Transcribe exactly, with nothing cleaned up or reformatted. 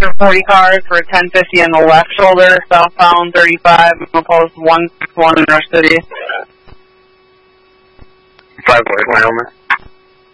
forty cars for ten fifty on the left shoulder, southbound thirty-five, opposed one six one in our city. five Wyoming.